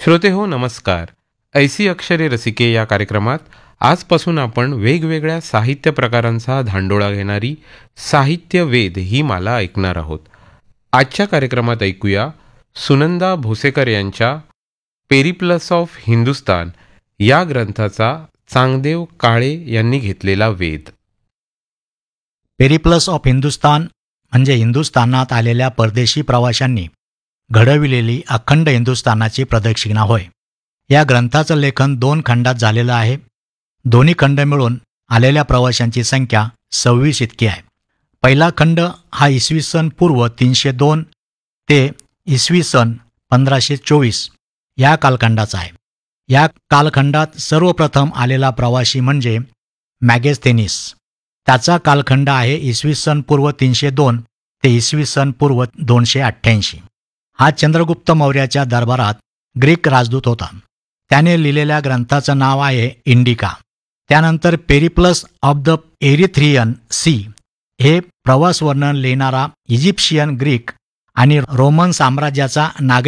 श्रोते हो नमस्कार. ऐसी अक्षरे रसिके या कार्यक्रमात आजपासून आपण वेगवेगळ्या साहित्य प्रकारांचा धांडोळा घेणारी साहित्य वेद ही माला ऐकणार आहोत. आजच्या कार्यक्रमात ऐकूया सुनंदा भोसेकर यांच्या पेरिप्लस ऑफ हिंदुस्तान या ग्रंथाचा चांगदेव काळे यांनी घेतलेला वेध. पेरिप्लस ऑफ हिंदुस्तान म्हणजे हिंदुस्थानात आलेल्या परदेशी प्रवाशांनी घडविलेली अखंड हिंदुस्थानाची प्रदक्षिणा होय. या ग्रंथाचं लेखन 2 खंडात झालेलं आहे. दोन्ही खंड मिळून आलेल्या प्रवाशांची संख्या 26 इतकी आहे. पहिला खंड हा इसवी सन पूर्व 302 ते इसवी सन 1524 या कालखंडाचा आहे. या कालखंडात सर्वप्रथम आलेला प्रवासी म्हणजे मॅगेस्थेनिस. त्याचा कालखंड आहे इसवी सन पूर्व 302 ते इसवी सन पूर्व 288. हा चंद्रगुप्त मौर्याच्या दरबारात ग्रीक राजदूत होता. त्याने लिहिलेल्या ग्रंथाचं नाव आहे इंडिका. त्यानंतर Periplus of the Erythraean C हे प्रवास वर्णन लिहिणारा इजिप्शियन, ग्रीक आणि रोमन साम्राज्याचा नागरिक